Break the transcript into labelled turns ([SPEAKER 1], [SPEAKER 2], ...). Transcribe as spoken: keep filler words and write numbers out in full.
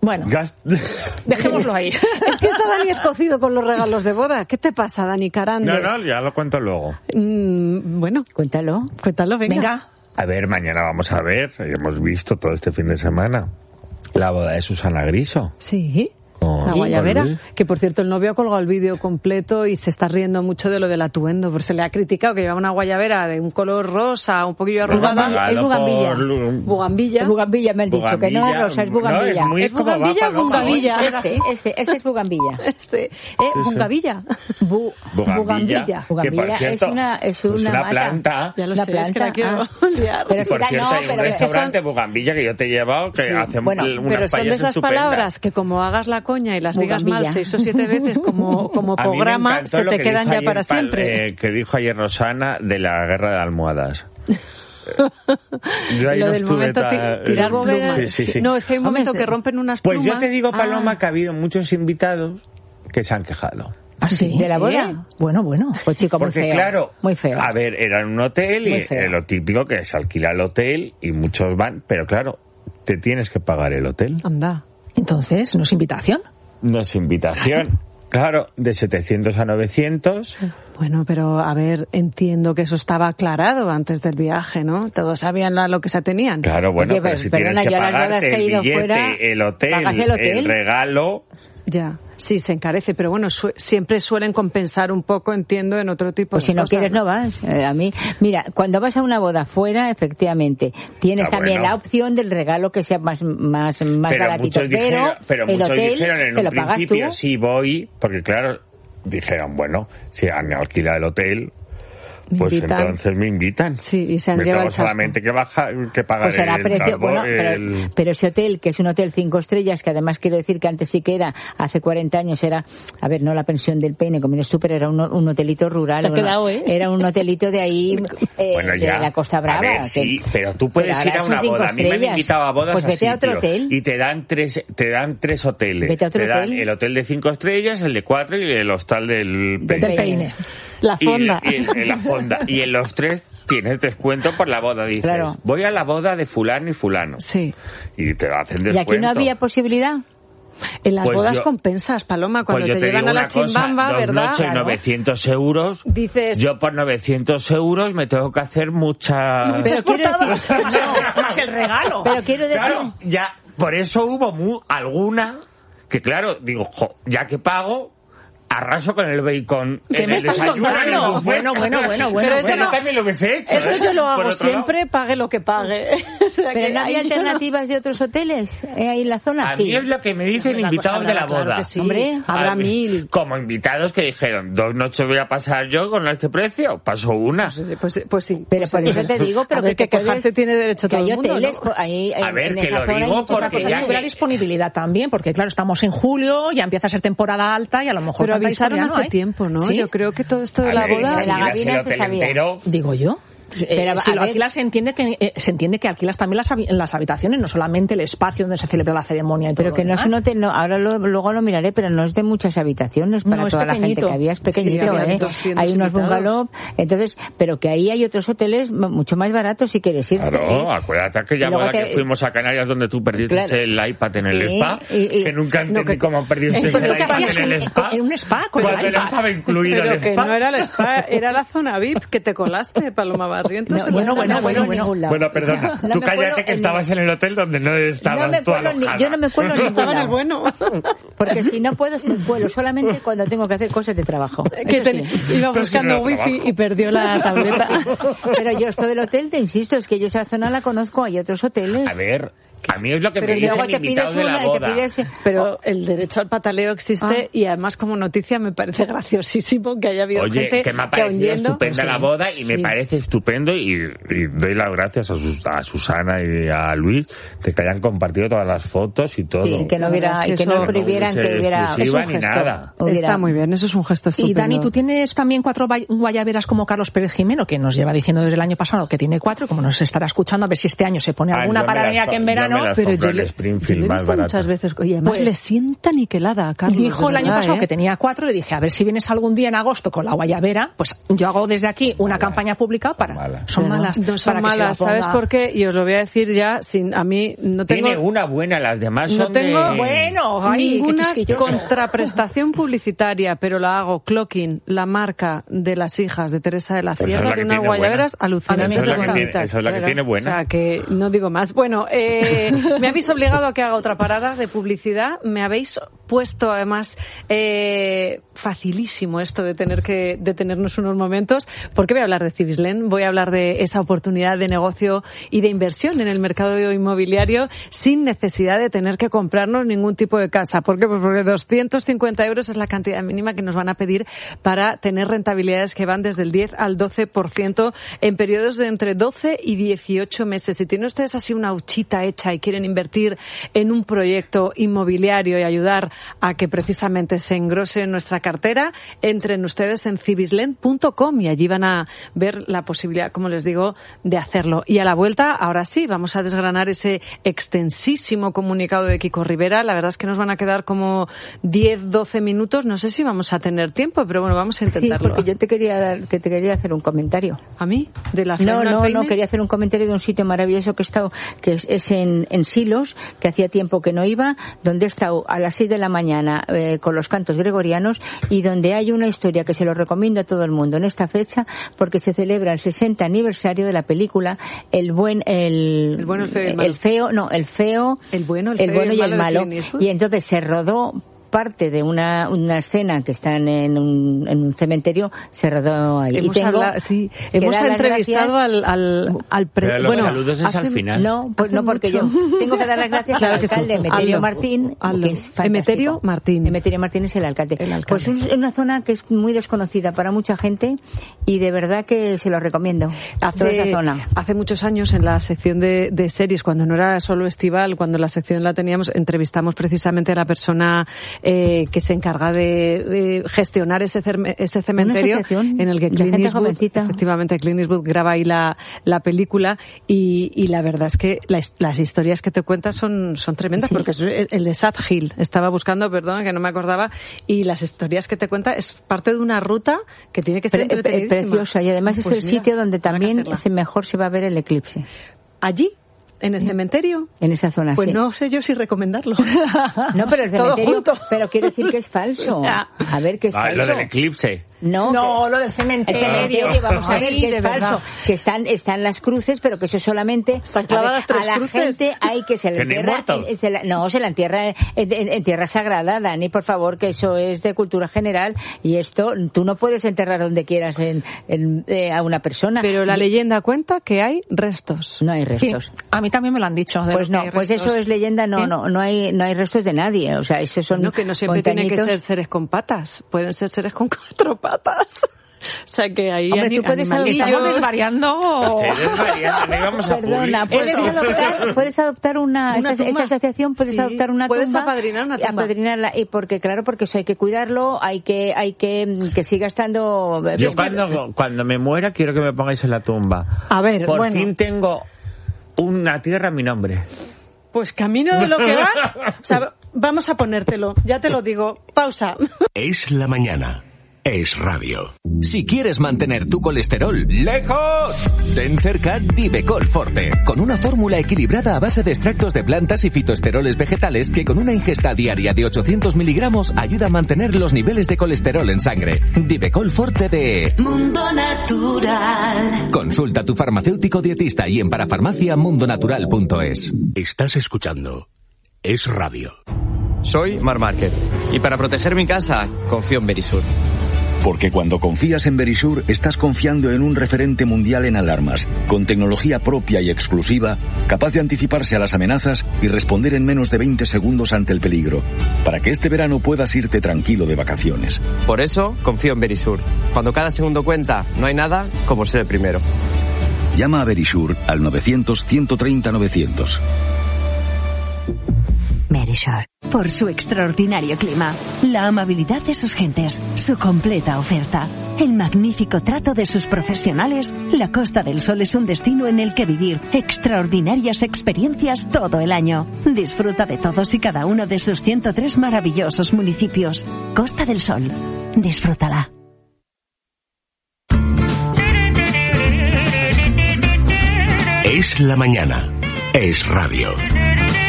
[SPEAKER 1] Bueno,
[SPEAKER 2] Gas...
[SPEAKER 1] dejémoslo ahí.
[SPEAKER 3] Es que está Dani escocido con los regalos de boda. ¿Qué te pasa, Dani Carande?
[SPEAKER 2] No, no, ya lo cuento luego.
[SPEAKER 3] Mm, bueno,
[SPEAKER 1] Cuéntalo.
[SPEAKER 3] cuéntalo, venga.
[SPEAKER 1] Venga.
[SPEAKER 2] A ver, mañana vamos a ver, hemos visto todo este fin de semana, la boda de Susana Griso.
[SPEAKER 3] Sí.
[SPEAKER 2] Con,
[SPEAKER 3] La guayabera,
[SPEAKER 2] con Luis.
[SPEAKER 3] que por cierto el novio ha colgado el vídeo completo y se está riendo mucho de lo del atuendo, porque se le ha criticado que llevaba una guayabera de un color rosa, un poquillo arrugada.
[SPEAKER 2] Regalo
[SPEAKER 4] Es bugambilla.
[SPEAKER 2] por Lu-
[SPEAKER 3] Bugambilla.
[SPEAKER 4] Es bugambilla, me han dicho, que no es rosa, es bugambilla.
[SPEAKER 2] No, es muy
[SPEAKER 3] ¿Es
[SPEAKER 2] como
[SPEAKER 3] bugambilla
[SPEAKER 2] baja,
[SPEAKER 3] o bugambilla?
[SPEAKER 4] Este, este, este es bugambilla.
[SPEAKER 3] Este, eh,
[SPEAKER 2] sí.
[SPEAKER 3] bugambilla.
[SPEAKER 4] Bu-
[SPEAKER 2] Bugambilla,
[SPEAKER 3] Bugambilla.
[SPEAKER 2] que por
[SPEAKER 4] Bugambilla
[SPEAKER 2] cierto,
[SPEAKER 4] es una, es
[SPEAKER 2] pues
[SPEAKER 4] una,
[SPEAKER 2] una
[SPEAKER 4] mata.
[SPEAKER 2] planta.
[SPEAKER 3] Ya lo
[SPEAKER 4] Una
[SPEAKER 3] sé, es que la
[SPEAKER 4] planta,
[SPEAKER 3] quiero liar.
[SPEAKER 4] Pero es
[SPEAKER 2] Por
[SPEAKER 4] que
[SPEAKER 2] cierto,
[SPEAKER 4] no,
[SPEAKER 2] hay un
[SPEAKER 4] pero es que
[SPEAKER 2] restaurante
[SPEAKER 4] son-
[SPEAKER 2] Bugambilla que yo te he llevado que
[SPEAKER 3] Sí.
[SPEAKER 2] hace
[SPEAKER 4] Bueno,
[SPEAKER 2] unas
[SPEAKER 3] Pero son de
[SPEAKER 2] paellas
[SPEAKER 3] esas
[SPEAKER 2] estupendas.
[SPEAKER 3] palabras que como hagas la coña y las digas mal
[SPEAKER 4] Bugambilla.
[SPEAKER 3] seis o siete veces como, como
[SPEAKER 2] A mí me
[SPEAKER 3] programa,
[SPEAKER 2] encantó
[SPEAKER 3] se
[SPEAKER 2] lo
[SPEAKER 3] te
[SPEAKER 2] que
[SPEAKER 3] quedan
[SPEAKER 2] dijo
[SPEAKER 3] ya
[SPEAKER 2] ayer
[SPEAKER 3] para
[SPEAKER 2] Pal-
[SPEAKER 3] siempre.
[SPEAKER 2] eh, que dijo ayer Rosana de la guerra de almohadas. Yo ahí
[SPEAKER 3] Lo
[SPEAKER 2] no
[SPEAKER 3] del
[SPEAKER 2] estuve
[SPEAKER 3] momento
[SPEAKER 2] ta-
[SPEAKER 3] ti- tirar
[SPEAKER 2] eh,
[SPEAKER 3] plumas.
[SPEAKER 2] sí, sí, sí.
[SPEAKER 3] No, es que hay un momento
[SPEAKER 4] Hombre,
[SPEAKER 3] que rompen unas
[SPEAKER 2] Pues
[SPEAKER 3] plumas.
[SPEAKER 2] yo te digo, Paloma,
[SPEAKER 4] Ah.
[SPEAKER 2] que ha habido muchos invitados que se han quejado.
[SPEAKER 1] ¿Ah, sí?
[SPEAKER 4] ¿De la boda?
[SPEAKER 1] ¿Eh? Bueno, bueno.
[SPEAKER 4] Pues chico, muy
[SPEAKER 2] Porque
[SPEAKER 4] feo.
[SPEAKER 2] claro,
[SPEAKER 4] Muy feo.
[SPEAKER 2] a ver, era en un hotel
[SPEAKER 4] Muy
[SPEAKER 2] y
[SPEAKER 4] feo.
[SPEAKER 2] eh, lo típico que se alquila el hotel y muchos van, pero claro, te tienes que pagar el hotel.
[SPEAKER 3] Anda.
[SPEAKER 1] Entonces, ¿no es invitación?
[SPEAKER 2] No es invitación. Claro, de setecientos a novecientos.
[SPEAKER 3] Bueno, pero a ver, entiendo que eso estaba aclarado antes del viaje, ¿no? Todos sabían la- lo que se tenían.
[SPEAKER 2] Claro, bueno,
[SPEAKER 4] Oye,
[SPEAKER 2] pero
[SPEAKER 4] pero
[SPEAKER 2] si
[SPEAKER 4] perdona,
[SPEAKER 2] tienes que
[SPEAKER 4] yo a las bodas
[SPEAKER 2] pagarte
[SPEAKER 4] que he
[SPEAKER 2] el
[SPEAKER 4] ido
[SPEAKER 2] billete,
[SPEAKER 4] fuera,
[SPEAKER 2] el hotel,
[SPEAKER 4] ¿pagas el hotel?
[SPEAKER 2] el regalo.
[SPEAKER 3] Ya, sí, se encarece, pero bueno, su- siempre suelen compensar un poco, entiendo, en otro tipo
[SPEAKER 4] Pues
[SPEAKER 3] de
[SPEAKER 4] si no
[SPEAKER 3] cosas,
[SPEAKER 4] quieres no vas. Eh, a mí, mira, cuando vas a una boda fuera, efectivamente, tienes
[SPEAKER 2] Ah,
[SPEAKER 4] también
[SPEAKER 2] bueno.
[SPEAKER 4] la opción del regalo que sea más más más
[SPEAKER 2] pero
[SPEAKER 4] baratito,
[SPEAKER 2] muchos
[SPEAKER 4] pero,
[SPEAKER 2] dijeron, pero
[SPEAKER 4] el
[SPEAKER 2] muchos
[SPEAKER 4] hotel
[SPEAKER 2] dijeron en
[SPEAKER 4] te
[SPEAKER 2] un
[SPEAKER 4] lo pagas tú.
[SPEAKER 2] principio sí voy, porque claro, dijeron, bueno, si han alquilado el hotel,
[SPEAKER 3] Me
[SPEAKER 2] pues
[SPEAKER 3] invitan.
[SPEAKER 2] entonces me invitan.
[SPEAKER 3] Sí, y se han
[SPEAKER 2] me
[SPEAKER 3] llevado
[SPEAKER 2] tengo
[SPEAKER 3] el chasco.
[SPEAKER 2] solamente que bajar, que pagar
[SPEAKER 4] Pues será
[SPEAKER 2] el,
[SPEAKER 4] precio,
[SPEAKER 2] cargo,
[SPEAKER 4] bueno, pero,
[SPEAKER 2] el-
[SPEAKER 4] pero ese hotel, que es un hotel cinco estrellas, que además quiero decir que antes sí que era, hace cuarenta años era, a ver, no la pensión del Peine, como dices tú, pero era un, un hotelito rural.
[SPEAKER 3] Te ha
[SPEAKER 4] bueno,
[SPEAKER 3] quedado, ¿eh?
[SPEAKER 4] Era un hotelito de ahí, eh,
[SPEAKER 2] Bueno,
[SPEAKER 4] de
[SPEAKER 2] ya.
[SPEAKER 4] la Costa Brava.
[SPEAKER 2] A ver,
[SPEAKER 4] que-
[SPEAKER 2] sí, pero tú puedes
[SPEAKER 4] pero
[SPEAKER 2] ir a
[SPEAKER 4] ahora
[SPEAKER 2] una
[SPEAKER 4] son cinco
[SPEAKER 2] boda. A mí me han
[SPEAKER 4] estrellas.
[SPEAKER 2] invitado a bodas
[SPEAKER 4] Pues vete a otro
[SPEAKER 2] sitios
[SPEAKER 4] hotel.
[SPEAKER 2] y te dan tres, te dan tres hoteles.
[SPEAKER 4] Vete a otro
[SPEAKER 2] te dan
[SPEAKER 4] hotel.
[SPEAKER 2] el hotel de cinco estrellas, el de cuatro y el hostal del
[SPEAKER 4] Del
[SPEAKER 2] Peine.
[SPEAKER 1] Del peine.
[SPEAKER 3] La
[SPEAKER 2] Y,
[SPEAKER 3] fonda.
[SPEAKER 2] y en, en la fonda. Y en los tres tienes descuento por la boda. Dices,
[SPEAKER 4] Claro.
[SPEAKER 2] voy a la boda de fulano y fulano.
[SPEAKER 3] Sí.
[SPEAKER 2] Y te hacen
[SPEAKER 4] ¿Y
[SPEAKER 2] descuento.
[SPEAKER 4] aquí no había posibilidad?
[SPEAKER 3] En las
[SPEAKER 2] Pues
[SPEAKER 3] bodas
[SPEAKER 2] yo-
[SPEAKER 3] compensas, Paloma, cuando
[SPEAKER 2] Pues yo
[SPEAKER 3] te, llevan
[SPEAKER 2] digo
[SPEAKER 3] a la
[SPEAKER 2] una cosa,
[SPEAKER 3] chimbamba,
[SPEAKER 2] dos
[SPEAKER 3] ¿verdad?
[SPEAKER 2] noches,
[SPEAKER 3] Claro.
[SPEAKER 2] novecientos euros.
[SPEAKER 3] Dices,
[SPEAKER 2] Yo por novecientos euros me tengo que hacer mucha...
[SPEAKER 4] Pero quiero decir, no,
[SPEAKER 1] Más el regalo.
[SPEAKER 4] pero quiero decir,
[SPEAKER 2] Claro, ya, por eso hubo mu- alguna que claro, digo, jo, ya que pago, arraso con el bacon
[SPEAKER 1] ¿Qué
[SPEAKER 2] en
[SPEAKER 1] me
[SPEAKER 2] el
[SPEAKER 1] estás
[SPEAKER 2] desayuno, en el
[SPEAKER 1] contando?
[SPEAKER 2] buffet.
[SPEAKER 1] Bueno, bueno, bueno, bueno.
[SPEAKER 3] Pero eso
[SPEAKER 2] Bueno,
[SPEAKER 3] no-
[SPEAKER 2] también lo hubiese hecho.
[SPEAKER 3] eso
[SPEAKER 2] ¿eh?
[SPEAKER 3] yo lo
[SPEAKER 2] Por
[SPEAKER 3] hago
[SPEAKER 2] otro lado.
[SPEAKER 3] siempre, pague lo que pague. O sea
[SPEAKER 4] pero
[SPEAKER 3] que
[SPEAKER 4] no había
[SPEAKER 3] ahí yo no-
[SPEAKER 4] alternativas de otros hoteles eh, ahí en la zona,
[SPEAKER 2] A
[SPEAKER 4] sí.
[SPEAKER 2] mí es lo que me dicen
[SPEAKER 3] La
[SPEAKER 2] invitados
[SPEAKER 3] cosa
[SPEAKER 2] de la
[SPEAKER 3] habrá,
[SPEAKER 2] boda.
[SPEAKER 3] claro que sí.
[SPEAKER 4] Hombre,
[SPEAKER 3] habrá
[SPEAKER 2] A mí,
[SPEAKER 3] mil.
[SPEAKER 2] Como invitados que dijeron, dos noches voy a pasar yo con este precio, paso una.
[SPEAKER 3] Pues, pues, pues sí.
[SPEAKER 4] Pero por eso te digo, pero
[SPEAKER 3] a ver,
[SPEAKER 4] que
[SPEAKER 3] que
[SPEAKER 4] te puedes-
[SPEAKER 3] quejarse tiene derecho
[SPEAKER 4] que
[SPEAKER 3] todo
[SPEAKER 4] hay
[SPEAKER 3] el mundo,
[SPEAKER 4] hoteles
[SPEAKER 3] ¿no?
[SPEAKER 4] po- ahí,
[SPEAKER 2] A
[SPEAKER 4] en-
[SPEAKER 2] ver,
[SPEAKER 4] en
[SPEAKER 2] que
[SPEAKER 4] esa
[SPEAKER 2] lo
[SPEAKER 4] zona hay
[SPEAKER 2] digo
[SPEAKER 4] muchas
[SPEAKER 2] porque
[SPEAKER 1] Otra cosa
[SPEAKER 2] ya
[SPEAKER 1] es que hubiera
[SPEAKER 2] que-
[SPEAKER 1] disponibilidad también, porque claro, estamos en julio, ya empieza a ser temporada alta y a lo mejor
[SPEAKER 3] Pero
[SPEAKER 1] tanta
[SPEAKER 3] avisaron
[SPEAKER 1] disponibilidad no
[SPEAKER 3] hace
[SPEAKER 1] hay.
[SPEAKER 3] tiempo, ¿no?
[SPEAKER 1] ¿Sí?
[SPEAKER 3] Yo creo que todo esto de
[SPEAKER 2] A
[SPEAKER 3] la
[SPEAKER 2] ver,
[SPEAKER 3] boda...
[SPEAKER 2] si
[SPEAKER 4] la
[SPEAKER 2] miras
[SPEAKER 4] gabina
[SPEAKER 2] el
[SPEAKER 4] se
[SPEAKER 2] hotel
[SPEAKER 4] sabía.
[SPEAKER 2] entero,
[SPEAKER 1] Digo yo.
[SPEAKER 4] Pero,
[SPEAKER 1] Eh,
[SPEAKER 4] a
[SPEAKER 1] si lo
[SPEAKER 4] ver-
[SPEAKER 1] alquilas se entiende que eh, se entiende que alquilas también las, habi- las habitaciones, no solamente el espacio donde se celebra la ceremonia y todo
[SPEAKER 4] Pero que
[SPEAKER 1] lo
[SPEAKER 4] no es
[SPEAKER 1] demás.
[SPEAKER 4] un hotel, no, ahora lo- luego lo miraré, pero no es de muchas habitaciones para
[SPEAKER 1] No, es
[SPEAKER 4] toda la gente
[SPEAKER 1] pequeñito.
[SPEAKER 4] que había, es
[SPEAKER 3] Sí,
[SPEAKER 4] pequeñito,
[SPEAKER 3] había
[SPEAKER 4] ¿eh?
[SPEAKER 3] doscientos
[SPEAKER 4] Hay unos
[SPEAKER 3] invitados.
[SPEAKER 4] bungalow, entonces, pero que ahí hay otros hoteles m- mucho más baratos si quieres ir.
[SPEAKER 2] Claro, acuérdate aquella
[SPEAKER 4] Y luego
[SPEAKER 2] boda
[SPEAKER 4] te-
[SPEAKER 2] que fuimos a Canarias donde tú perdiste
[SPEAKER 4] Claro.
[SPEAKER 2] el iPad en el
[SPEAKER 4] Sí,
[SPEAKER 2] spa,
[SPEAKER 4] y- y-
[SPEAKER 2] que nunca entendí
[SPEAKER 3] No, que-
[SPEAKER 2] cómo perdiste
[SPEAKER 1] Eh,
[SPEAKER 2] el
[SPEAKER 1] pero
[SPEAKER 2] iPad
[SPEAKER 1] que hacías
[SPEAKER 2] en el
[SPEAKER 1] un-
[SPEAKER 2] spa.
[SPEAKER 1] en un spa con el
[SPEAKER 2] Cuando no
[SPEAKER 1] iPad.
[SPEAKER 2] estaba incluido
[SPEAKER 3] Pero
[SPEAKER 2] el
[SPEAKER 3] que
[SPEAKER 2] spa.
[SPEAKER 3] no era el spa, era la zona V I P, que te colaste, Paloma Barrientos.
[SPEAKER 4] No,
[SPEAKER 3] en
[SPEAKER 4] yo
[SPEAKER 3] la
[SPEAKER 4] no
[SPEAKER 1] bueno,
[SPEAKER 4] me
[SPEAKER 3] zona
[SPEAKER 4] cuelo
[SPEAKER 1] bueno,
[SPEAKER 4] en
[SPEAKER 1] bueno.
[SPEAKER 4] ningún lado.
[SPEAKER 2] Bueno, perdona,
[SPEAKER 4] No
[SPEAKER 2] tú
[SPEAKER 4] me
[SPEAKER 2] cállate
[SPEAKER 4] cuelo
[SPEAKER 2] que
[SPEAKER 4] en-
[SPEAKER 2] estabas en el hotel donde no estabas
[SPEAKER 4] No me
[SPEAKER 2] tú
[SPEAKER 4] cuelo ni-
[SPEAKER 2] alojada.
[SPEAKER 4] yo no me cuelo en ningún
[SPEAKER 3] Estaba en el
[SPEAKER 4] lado.
[SPEAKER 3] bueno.
[SPEAKER 4] Porque si no puedo, me cuelo solamente cuando tengo que hacer cosas de trabajo.
[SPEAKER 3] Que
[SPEAKER 4] Eso
[SPEAKER 3] ten-
[SPEAKER 4] sí.
[SPEAKER 3] iba
[SPEAKER 2] Pero si
[SPEAKER 3] buscando
[SPEAKER 2] no era
[SPEAKER 3] wifi
[SPEAKER 2] trabajo.
[SPEAKER 3] y perdió la tableta.
[SPEAKER 4] Pero yo esto del hotel, te insisto, es que yo esa zona la conozco, hay otros hoteles.
[SPEAKER 2] A ver, a mí es lo que
[SPEAKER 4] Pero
[SPEAKER 2] me
[SPEAKER 4] luego
[SPEAKER 2] dicen
[SPEAKER 4] te pides
[SPEAKER 2] invitados de la
[SPEAKER 4] una y te
[SPEAKER 2] boda.
[SPEAKER 4] pides...
[SPEAKER 3] Pero el derecho al pataleo existe
[SPEAKER 4] Ah.
[SPEAKER 3] y además como noticia me parece graciosísimo que haya habido
[SPEAKER 2] Oye,
[SPEAKER 3] gente
[SPEAKER 2] que me ha
[SPEAKER 3] que aun
[SPEAKER 2] parecido
[SPEAKER 3] yendo-
[SPEAKER 2] estupenda la boda y me
[SPEAKER 3] Sí.
[SPEAKER 2] parece estupendo y, y doy las gracias a, Sus- a Susana y a Luis de que hayan compartido todas las fotos y todo.
[SPEAKER 4] Sí, que no
[SPEAKER 3] La
[SPEAKER 4] hubiera,
[SPEAKER 3] verdad es
[SPEAKER 4] y
[SPEAKER 3] que
[SPEAKER 4] que no
[SPEAKER 3] eso-
[SPEAKER 4] prohibieran
[SPEAKER 2] hubiese
[SPEAKER 4] que hubiera...
[SPEAKER 2] exclusiva
[SPEAKER 4] es un
[SPEAKER 2] ni
[SPEAKER 4] gesto.
[SPEAKER 2] nada.
[SPEAKER 4] Hubiera-
[SPEAKER 3] Está muy bien, eso es un gesto
[SPEAKER 1] Y
[SPEAKER 3] estupendo.
[SPEAKER 1] Dani, ¿tú tienes también cuatro guay- guayaberas como Carlos Pérez Jimeno, que nos lleva diciendo desde el año pasado que tiene cuatro, como nos estará escuchando, a ver si este año se pone
[SPEAKER 2] Ah,
[SPEAKER 1] alguna
[SPEAKER 2] yo me
[SPEAKER 1] para
[SPEAKER 2] las
[SPEAKER 1] venir
[SPEAKER 2] pa-
[SPEAKER 1] aquí en
[SPEAKER 2] yo
[SPEAKER 1] verano bueno,
[SPEAKER 2] las
[SPEAKER 3] pero
[SPEAKER 2] compro
[SPEAKER 3] yo
[SPEAKER 2] en
[SPEAKER 3] le,
[SPEAKER 2] Springfield
[SPEAKER 3] yo le he
[SPEAKER 2] más
[SPEAKER 3] visto
[SPEAKER 2] barato.
[SPEAKER 3] muchas veces. Y además
[SPEAKER 1] Pues,
[SPEAKER 3] le sienta niquelada a Carlos.
[SPEAKER 1] dijo el
[SPEAKER 3] de
[SPEAKER 1] año
[SPEAKER 3] verdad,
[SPEAKER 1] pasado
[SPEAKER 3] ¿eh?
[SPEAKER 1] que tenía cuatro, le dije, a ver si vienes algún día en agosto con la guayabera, pues yo hago desde aquí una
[SPEAKER 2] malas,
[SPEAKER 1] campaña pública
[SPEAKER 2] son
[SPEAKER 1] para...
[SPEAKER 2] malas.
[SPEAKER 1] Son malas.
[SPEAKER 3] No son
[SPEAKER 1] para que se la
[SPEAKER 3] malas, ¿sabes
[SPEAKER 1] ponga.
[SPEAKER 3] por qué? Y os lo voy a decir ya, sin a mí no tengo...
[SPEAKER 2] Tiene una buena, las demás
[SPEAKER 3] No
[SPEAKER 2] son
[SPEAKER 3] tengo
[SPEAKER 2] de...
[SPEAKER 1] Bueno, ay, qué
[SPEAKER 3] ninguna
[SPEAKER 1] quisquilloso.
[SPEAKER 3] contraprestación publicitaria, pero la hago Clocking, la marca de las hijas de Teresa de la
[SPEAKER 2] Pues esa es
[SPEAKER 3] Sierra,
[SPEAKER 2] la
[SPEAKER 3] de
[SPEAKER 2] que
[SPEAKER 3] unas
[SPEAKER 2] tiene
[SPEAKER 3] guayaberas
[SPEAKER 2] buena.
[SPEAKER 3] alucinantes
[SPEAKER 2] Esa es la
[SPEAKER 3] de
[SPEAKER 2] que tiene-
[SPEAKER 3] bonitas.
[SPEAKER 2] esa es la que tiene buena.
[SPEAKER 3] O sea, que no digo más. Bueno, eh, me habéis obligado a que haga otra parada de publicidad, me habéis puesto además eh, facilísimo esto de tener que detenernos unos momentos, porque voy a hablar de Cibislen, voy a hablar de esa oportunidad de negocio y de inversión en el mercado inmobiliario sin necesidad de tener que comprarnos ningún tipo de casa. ¿Por qué? Pues porque doscientos cincuenta euros es la cantidad mínima que nos van a pedir para tener rentabilidades que van desde el diez al doce por ciento en periodos de entre doce y dieciocho meses. Si tienen ustedes así una huchita hecha y quieren invertir en un proyecto inmobiliario y ayudar a que precisamente se engrose nuestra cartera, entren ustedes en cibislen punto com y allí van a ver la posibilidad, como les digo, de hacerlo. Y a la vuelta, ahora sí, vamos a desgranar ese extensísimo comunicado de Kiko Rivera. La verdad es que nos van a quedar como diez, doce minutos. No sé si vamos a tener tiempo, pero bueno, vamos a
[SPEAKER 4] Sí,
[SPEAKER 3] intentarlo.
[SPEAKER 4] porque yo te quería dar, que te quería hacer un comentario.
[SPEAKER 3] ¿A mí? ¿De la
[SPEAKER 4] No,
[SPEAKER 3] Fernanda
[SPEAKER 4] no,
[SPEAKER 3] Peine?
[SPEAKER 4] no, quería hacer un comentario de un sitio maravilloso que he estado, que es, es en, en Silos, que hacía tiempo que no iba, donde he estado a las seis de la mañana eh, con los cantos gregorianos y donde hay una historia que se lo recomiendo a todo el mundo en esta fecha, porque se celebra el sesenta aniversario de la película El buen, el,
[SPEAKER 3] El bueno, el feo y el malo.
[SPEAKER 4] el feo, no, el feo,
[SPEAKER 3] El bueno, el
[SPEAKER 4] el
[SPEAKER 3] feo
[SPEAKER 4] bueno y el
[SPEAKER 3] de
[SPEAKER 4] malo,
[SPEAKER 3] Clint Eastwood.
[SPEAKER 4] y entonces se rodó parte de una, una escena que están en un, en un cementerio, se rodó ahí.
[SPEAKER 3] Hemos,
[SPEAKER 4] y tengo
[SPEAKER 3] habla- sí,
[SPEAKER 4] que
[SPEAKER 3] hemos
[SPEAKER 4] dar las
[SPEAKER 3] entrevistado
[SPEAKER 4] gracias-
[SPEAKER 3] al, al, al pre-
[SPEAKER 2] Pero los
[SPEAKER 3] bueno,
[SPEAKER 2] saludos es
[SPEAKER 3] hace-
[SPEAKER 2] al final.
[SPEAKER 4] No, pues
[SPEAKER 3] Hace
[SPEAKER 4] no, porque
[SPEAKER 3] mucho.
[SPEAKER 4] yo tengo que dar las gracias
[SPEAKER 3] Claro
[SPEAKER 4] al
[SPEAKER 3] que sí.
[SPEAKER 4] alcalde Emeterio
[SPEAKER 3] Hazlo.
[SPEAKER 4] Martín,
[SPEAKER 3] Hazlo.
[SPEAKER 4] que es fantástico.
[SPEAKER 3] Emeterio Martín.
[SPEAKER 4] Emeterio Martín es el alcalde.
[SPEAKER 3] El alcalde.
[SPEAKER 4] Pues es una zona que es muy desconocida para mucha gente y de verdad que se lo recomiendo. Toda esa zona.
[SPEAKER 3] Hace muchos años en la sección de, de series, cuando no era solo estival, cuando la sección la teníamos, entrevistamos precisamente a la persona eh, que se encarga de, de gestionar ese, cerme- ese cementerio
[SPEAKER 4] asociación
[SPEAKER 3] en el que
[SPEAKER 4] de
[SPEAKER 3] Clint
[SPEAKER 4] gente
[SPEAKER 3] Eastwood,
[SPEAKER 4] jovencita.
[SPEAKER 3] efectivamente Clint Eastwood graba ahí la, la película y, y la verdad es que las, las historias que te cuentas son, son tremendas,
[SPEAKER 4] Sí.
[SPEAKER 3] porque es el, el de Sad Hill, estaba buscando, perdón, que no me acordaba, y las historias que te cuenta es parte de una ruta que tiene que ser
[SPEAKER 4] Pre- pre-
[SPEAKER 3] entretenidísima.
[SPEAKER 4] preciosa y además es
[SPEAKER 3] Pues
[SPEAKER 4] el
[SPEAKER 3] mira,
[SPEAKER 4] sitio donde
[SPEAKER 3] habrá que
[SPEAKER 4] también
[SPEAKER 3] hacerla.
[SPEAKER 4] se mejor se va a ver el eclipse.
[SPEAKER 3] ¿Allí? ¿En el cementerio?
[SPEAKER 4] En esa zona,
[SPEAKER 3] Pues
[SPEAKER 4] sí.
[SPEAKER 3] no sé yo si recomendarlo.
[SPEAKER 4] No, pero el
[SPEAKER 3] Todo
[SPEAKER 4] cementerio,
[SPEAKER 3] junto.
[SPEAKER 4] pero quiero decir que es falso.
[SPEAKER 3] Ya.
[SPEAKER 4] A ver, que es
[SPEAKER 2] Ah, lo
[SPEAKER 4] falso.
[SPEAKER 2] del eclipse.
[SPEAKER 4] No,
[SPEAKER 1] No,
[SPEAKER 4] que-
[SPEAKER 1] lo del
[SPEAKER 4] el
[SPEAKER 1] cementerio.
[SPEAKER 4] cementerio, vamos a ver,
[SPEAKER 3] Ay,
[SPEAKER 4] que es
[SPEAKER 3] de
[SPEAKER 4] falso,
[SPEAKER 3] verdad.
[SPEAKER 4] que están están las cruces, pero que eso solamente
[SPEAKER 3] Están
[SPEAKER 4] a,
[SPEAKER 3] clavadas
[SPEAKER 4] ver,
[SPEAKER 3] tres
[SPEAKER 4] a la
[SPEAKER 3] cruces.
[SPEAKER 4] gente hay que se la
[SPEAKER 2] Que ni
[SPEAKER 4] entierra,
[SPEAKER 2] muertos.
[SPEAKER 4] en- se la- no, se la entierra en, en- en tierra sagrada, Dani, por favor, que eso es de cultura general y esto tú no puedes enterrar donde quieras en, en, eh, a una persona.
[SPEAKER 3] Pero la
[SPEAKER 4] Y-
[SPEAKER 3] leyenda cuenta que hay restos.
[SPEAKER 4] no hay
[SPEAKER 1] Sí,
[SPEAKER 4] restos.
[SPEAKER 1] a mí también me lo han dicho. de
[SPEAKER 4] Pues
[SPEAKER 1] los que
[SPEAKER 4] no,
[SPEAKER 1] hay
[SPEAKER 4] pues
[SPEAKER 1] restos.
[SPEAKER 4] eso es leyenda, no,
[SPEAKER 3] ¿Sí?
[SPEAKER 4] no, no hay, no hay restos de nadie, o sea, esos son
[SPEAKER 3] No, que no siempre tienen que
[SPEAKER 4] montañitos.
[SPEAKER 3] ser seres con patas. Pueden ser seres con cuatro patas. O sea que ahí
[SPEAKER 4] Hombre,
[SPEAKER 3] ani-
[SPEAKER 4] tú puedes
[SPEAKER 3] animalillos.
[SPEAKER 1] Estamos desvariando.
[SPEAKER 2] Ustedes varían, no íbamos a
[SPEAKER 4] Perdona,
[SPEAKER 2] publicar.
[SPEAKER 4] puedes adoptar, puedes adoptar una,
[SPEAKER 3] Una
[SPEAKER 4] esa,
[SPEAKER 3] tumba.
[SPEAKER 4] esa asociación, puedes
[SPEAKER 3] Sí,
[SPEAKER 4] adoptar una
[SPEAKER 3] puedes
[SPEAKER 4] tumba.
[SPEAKER 3] apadrinar una
[SPEAKER 4] y
[SPEAKER 3] tumba.
[SPEAKER 4] apadrinarla, y porque claro, porque eso hay que cuidarlo, hay que, hay que, que siga estando.
[SPEAKER 2] Yo cuando, cuando me muera quiero que me pongáis en la tumba.
[SPEAKER 3] A ver,
[SPEAKER 2] Por
[SPEAKER 3] bueno.
[SPEAKER 2] fin tengo una tierra a mi nombre.
[SPEAKER 3] Pues camino de lo que vas. O sea, vamos a ponértelo. Ya te lo digo. Pausa.
[SPEAKER 5] Es la mañana. Es radio.
[SPEAKER 6] Si quieres mantener tu colesterol
[SPEAKER 5] ¡Lejos!
[SPEAKER 6] ten cerca Divecol Forte, con una fórmula equilibrada a base de extractos de plantas y fitoesteroles vegetales que con una ingesta diaria de ochocientos miligramos ayuda a mantener los niveles de colesterol en sangre. Divecol Forte de
[SPEAKER 7] Mundo Natural.
[SPEAKER 6] Consulta a tu farmacéutico dietista y en parafarmacia mundonatural punto es.
[SPEAKER 5] Estás escuchando Es radio.
[SPEAKER 8] Soy Mar Márquez y para proteger mi casa confío en Verisur.
[SPEAKER 9] Porque cuando confías en Verisur, estás confiando en un referente mundial en alarmas, con tecnología propia y exclusiva, capaz de anticiparse a las amenazas y responder en menos de veinte segundos ante el peligro, para que este verano puedas irte tranquilo de vacaciones.
[SPEAKER 8] Por eso confío en Verisur. Cuando cada segundo cuenta, no hay nada como ser el primero.
[SPEAKER 9] Llama a Verisur al novecientos, ciento treinta, novecientos.
[SPEAKER 7] Merece
[SPEAKER 10] Verisure. Por su extraordinario clima, la amabilidad de sus gentes, su completa oferta, el magnífico trato de sus profesionales, la Costa del Sol es un destino en el que vivir extraordinarias experiencias todo el año. Disfruta de todos y cada uno de sus ciento tres maravillosos municipios. Costa del Sol. Disfrútala.
[SPEAKER 5] Es la mañana. Es radio.